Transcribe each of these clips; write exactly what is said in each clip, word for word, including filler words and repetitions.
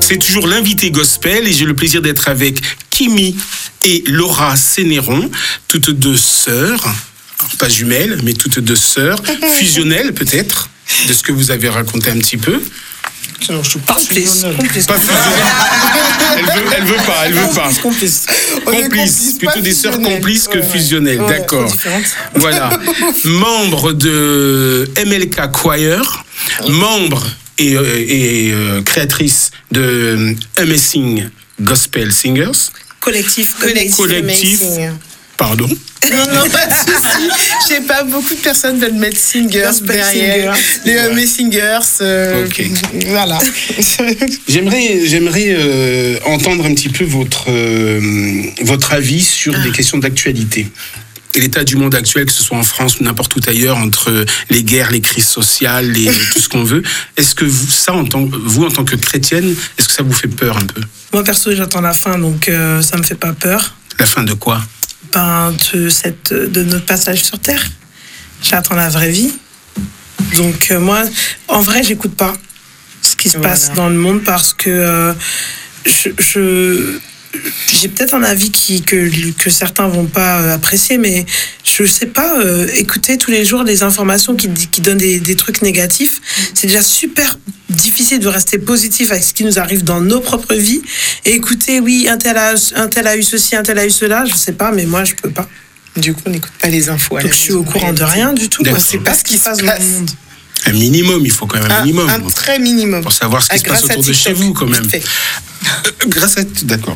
C'est toujours l'invité gospel et j'ai le plaisir d'être avec Kimi et Laura Cénéron, toutes deux sœurs, alors pas jumelles, mais toutes deux sœurs, fusionnelles peut-être, de ce que vous avez raconté un petit peu. Alors, je suis pas fusionnelle. Pas fusionnelle. Elle veut, elle veut pas, elle veut pas. Complice. Complice, plutôt des sœurs complices que ouais, fusionnelles, ouais, d'accord. Voilà. Membre de M L K Choir, membre et, et euh, créatrice de Amazing Gospel Singers. Collectif. Collectif. Collectif. Pardon. Non, non, pas de souci. Je sais pas, beaucoup de personnes veulent mettre singers Gospel derrière. singers. Les Ouais. ouais. singers. Euh, Ok. Voilà. J'aimerais, j'aimerais euh, entendre un petit peu votre, euh, votre avis sur ah. des questions d'actualité. Et l'état du monde actuel, que ce soit en France ou n'importe où ailleurs, entre les guerres, les crises sociales, les, tout ce qu'on veut. Est-ce que vous, ça, en tant, vous, en tant que chrétienne, est-ce que ça vous fait peur un peu ? Moi, perso, j'attends la fin, donc euh, ça me fait pas peur. La fin de quoi ? Ben, de, cette, de notre passage sur Terre. J'attends la vraie vie. Donc, euh, moi, en vrai, j'écoute pas ce qui se voilà. passe dans le monde parce que euh, je... je j'ai peut-être un avis qui, que, que certains vont pas apprécier, mais je sais pas, euh, écouter tous les jours les informations qui, qui donnent des, des trucs négatifs, c'est déjà super difficile de rester positif avec ce qui nous arrive dans nos propres vies. Et écouter, oui, un tel a, un tel a eu ceci, un tel a eu cela, je sais pas, mais moi, je peux pas. Du coup, on n'écoute pas les infos. Donc, je suis au courant de rien du tout. Moi, c'est pas ce qui se passe dans le monde. Un minimum, il faut quand même un, un minimum. Un très minimum. Pour savoir ce qui ah, se passe autour de chez vous, quand même. Grâce à... D'accord.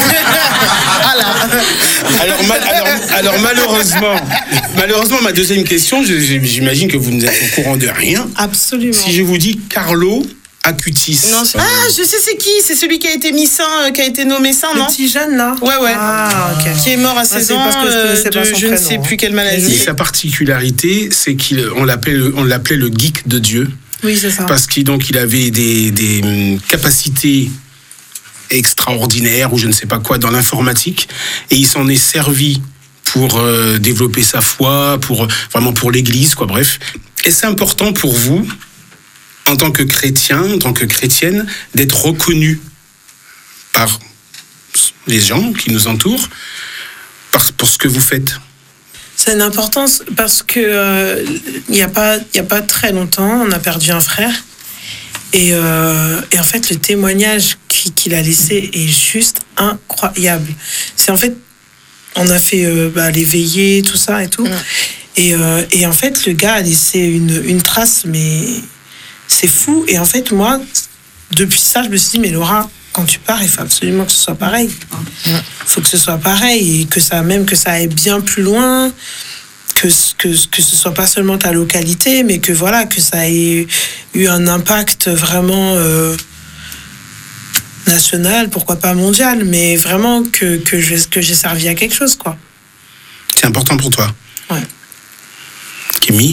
alors, mal, alors, alors, malheureusement, malheureusement, ma deuxième question, j'imagine que vous n'êtes au courant de rien. Absolument. Si je vous dis Carlo Acutis. Non, ah, je sais c'est qui. C'est celui qui a été mis saint, qui a été nommé saint, non ? Le petit jeune, là ? Ouais, ouais. Ah, ok. Qui est mort à seize ans, parce que je, euh, de, je ne sais plus quelle maladie. Et sa particularité, c'est qu'on l'appelait, on l'appelait le geek de Dieu. Oui, c'est ça. Parce qu'il donc, il avait des, des capacités extraordinaires ou je ne sais pas quoi dans l'informatique. Et il s'en est servi pour euh, développer sa foi, pour, vraiment pour l'Église, quoi, bref. Et c'est important pour vous, en tant que chrétien, en tant que chrétienne, d'être reconnu par les gens qui nous entourent par, pour ce que vous faites. C'est une importance parce que euh, il y a pas il y a pas très longtemps, on a perdu un frère et euh, et en fait le témoignage qu'il, qu'il a laissé est juste incroyable. C'est en fait on a fait euh, bah, les veillées, tout ça et tout, mmh. et euh, et en fait le gars a laissé une une trace mais c'est fou. Et en fait, moi, depuis ça, je me suis dit, mais Laura, quand tu pars, il faut absolument que ce soit pareil. Il faut que ce soit pareil et que ça, même que ça aille bien plus loin, que, que, que ce soit pas seulement ta localité, mais que voilà, que ça ait eu un impact vraiment euh, national, pourquoi pas mondial, mais vraiment que, que, je, que j'ai servi à quelque chose, quoi. C'est important pour toi ? Ouais. Kimi ?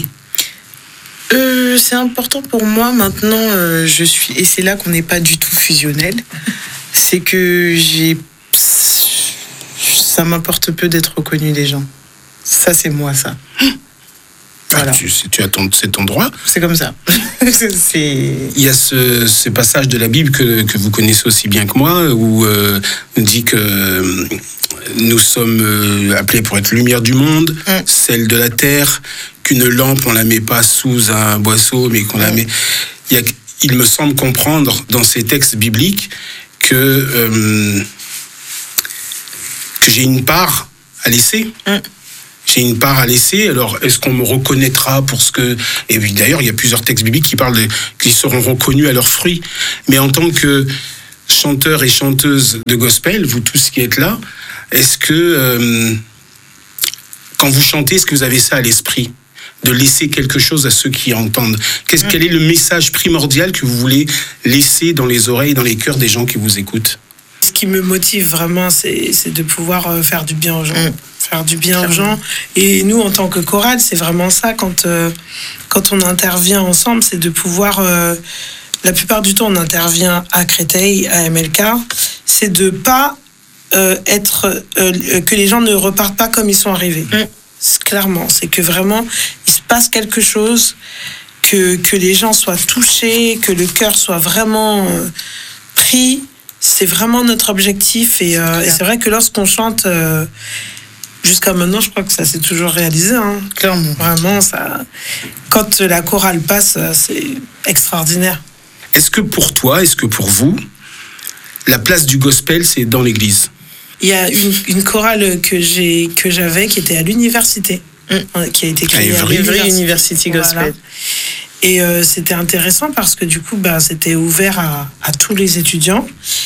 Euh, c'est important pour moi maintenant, euh, je suis, et c'est là qu'on n'est pas du tout fusionnel, c'est que j'ai, ça m'importe peu d'être reconnu des gens. Ça, c'est moi, ça. Voilà. Ah, tu, tu as ton, c'est ton droit. C'est comme ça. c'est... Il y a ce, ce passage de la Bible que, que vous connaissez aussi bien que moi, où euh, on dit que euh, nous sommes euh, appelés pour être lumière du monde, mmh. sel de la terre, qu'une lampe, on la met pas sous un boisseau, mais qu'on mmh. la met... Il, y a, il me semble comprendre dans ces textes bibliques que, euh, que j'ai une part à laisser. Mmh. J'ai une part à laisser, alors est-ce qu'on me reconnaîtra pour ce que... Et d'ailleurs, il y a plusieurs textes bibliques qui parlent de... qu'ils seront reconnus à leurs fruits. Mais en tant que chanteur et chanteuse de gospel, vous tous qui êtes là, est-ce que, euh, quand vous chantez, est-ce que vous avez ça à l'esprit ? De laisser quelque chose à ceux qui entendent. Qu'est-ce, quel est le message primordial que vous voulez laisser dans les oreilles, dans les cœurs des gens qui vous écoutent ? Ce qui me motive vraiment, c'est, c'est de pouvoir faire du bien aux gens. Mmh. Faire du bien aux gens. Et nous, en tant que chorale, c'est vraiment ça. Quand, euh, quand on intervient ensemble, c'est de pouvoir... Euh, la plupart du temps, on intervient à Créteil, à M L K. C'est de pas euh, être... Euh, que les gens ne repartent pas comme ils sont arrivés. Mmh. C'est, clairement, c'est que vraiment, il se passe quelque chose, que, que les gens soient touchés, que le cœur soit vraiment... Euh, l'esprit, c'est vraiment notre objectif. Et, euh, et c'est vrai que lorsqu'on chante, euh, jusqu'à maintenant, je crois que ça s'est toujours réalisé. Hein. Clairement. Vraiment, ça, quand la chorale passe, c'est extraordinaire. Est-ce que pour toi, est-ce que pour vous, la place du gospel, c'est dans l'église? Il y a une, une chorale que, j'ai, que j'avais qui était à l'université, mmh. qui a été créée à, à Évry University Gospel. Voilà. Et euh, c'était intéressant parce que du coup, bah, c'était ouvert à, à tous les étudiants.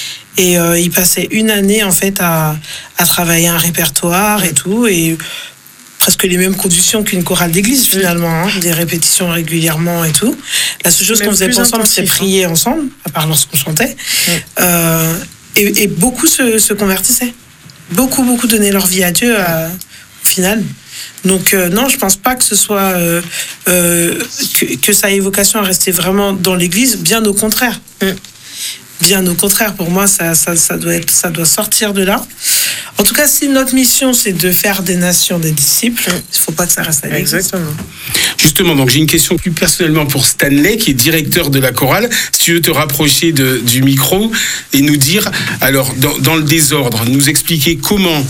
Et euh, ils passaient une année en fait à, à travailler un répertoire et tout. Et presque les mêmes conditions qu'une chorale d'église finalement, hein, des répétitions régulièrement et tout. La seule chose qu'on faisait pas ensemble, c'est prier ensemble, à part lorsqu'on chantait. Mm. Euh, et, et beaucoup se, se convertissaient. Beaucoup, beaucoup donnaient leur vie à Dieu à, au final. Donc euh, non, je pense pas que ce soit euh, euh, que, que ça ait vocation à rester vraiment dans l'église, bien au contraire. Mm. Bien au contraire, pour moi, ça, ça, ça, doit être, ça doit sortir de là. En tout cas, si notre mission, c'est de faire des nations des disciples, il ne faut pas que ça reste à l'église. Exactement. Justement, donc j'ai une question plus personnellement pour Stanley, qui est directeur de la chorale. Si tu veux te rapprocher de, du micro et nous dire, alors, dans, dans le désordre, nous expliquer comment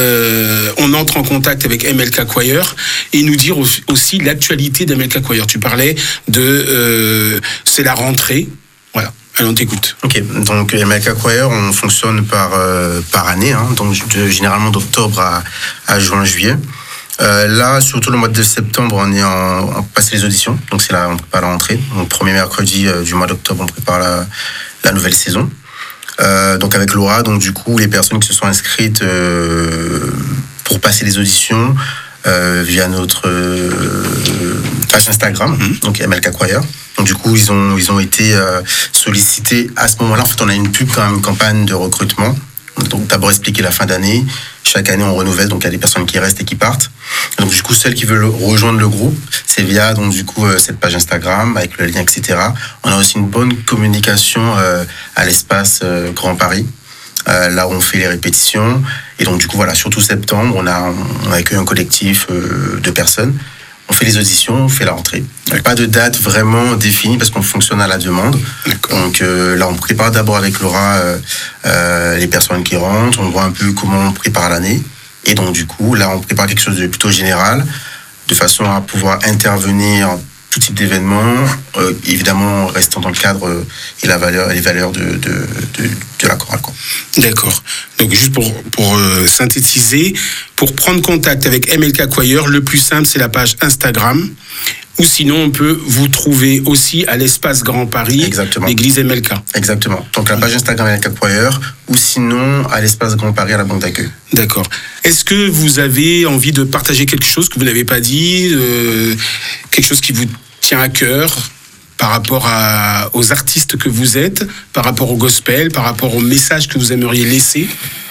euh, on entre en contact avec M L K Choir et nous dire aussi l'actualité d'M L K Choir. Tu parlais de... Euh, c'est la rentrée. Voilà. Alors on t'écoute. Ok, donc M L K Choir, on fonctionne par, euh, par année, hein, donc de, généralement d'octobre à, à juin, juillet. Euh, là, surtout le mois de septembre, on est en, on passe les auditions, donc c'est là on prépare la rentrée. Donc premier mercredi euh, du mois d'octobre, on prépare la, la nouvelle saison. Euh, donc avec Laura, donc du coup les personnes qui se sont inscrites euh, pour passer les auditions euh, via notre euh, page Instagram, mmh. donc M L K Choir. Donc du coup, ils ont, ils ont été euh, sollicités à ce moment-là. En fait, on a une pub quand même, une campagne de recrutement. Donc d'abord expliquer la fin d'année. Chaque année, on renouvelle. Donc il y a des personnes qui restent et qui partent. Donc du coup, celles qui veulent rejoindre le groupe, c'est via donc du coup euh, cette page Instagram avec le lien, et cetera. On a aussi une bonne communication euh, à l'espace euh, Grand Paris, euh, là où on fait les répétitions. Et donc du coup, voilà, surtout septembre, on a, on a accueilli un collectif euh, de personnes. On fait les auditions, on fait la rentrée. Il n'y a pas de date vraiment définie parce qu'on fonctionne à la demande. D'accord. Donc euh, là, on prépare d'abord avec Laura euh, euh, les personnes qui rentrent. On voit un peu comment on prépare l'année. Et donc du coup, là, on prépare quelque chose de plutôt général, de façon à pouvoir intervenir tout type d'événements, euh, évidemment restant dans le cadre euh, et la valeur, les valeurs de, de, de, de la chorale. D'accord. Donc juste pour, pour euh, synthétiser, pour prendre contact avec M L K Choir, le plus simple, c'est la page Instagram. Ou sinon, on peut vous trouver aussi à l'espace Grand Paris, Exactement. L'église M L K. Exactement. Donc la page Instagram M L K Choir, ou sinon à l'espace Grand Paris à la banque d'accueil. D'accord. Est-ce que vous avez envie de partager quelque chose que vous n'avez pas dit, euh, quelque chose qui vous tient à cœur par rapport à, aux artistes que vous êtes, par rapport au gospel, par rapport au message que vous aimeriez laisser?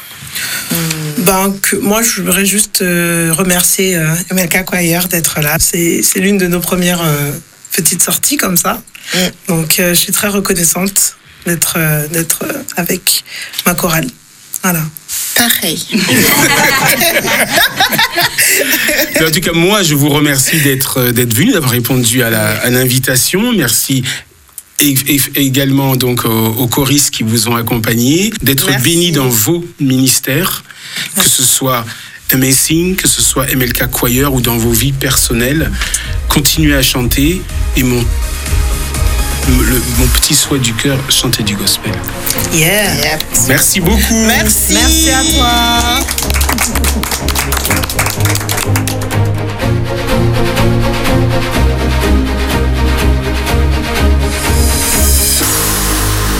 Ben, que, moi, je voudrais juste euh, remercier euh, M L K Choir d'être là. C'est, c'est l'une de nos premières euh, petites sorties comme ça. Mm. Donc, euh, je suis très reconnaissante d'être, euh, d'être euh, avec ma chorale. Voilà. Pareil. En tout cas, moi, je vous remercie d'être, d'être venu, d'avoir répondu à, la, à l'invitation. Merci. Et, et également donc aux, aux choristes qui vous ont accompagnés, d'être bénis dans vos ministères, que ce soit Amazing, que ce soit M L K Choir ou dans vos vies personnelles. Continuez à chanter et mon, le, mon petit souhait du cœur, chanter du gospel. Yeah. Yep. Merci beaucoup. Merci. Merci à toi.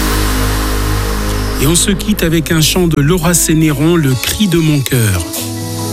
Et on se quitte avec un chant de Laura Cénéron, Le cri de mon cœur.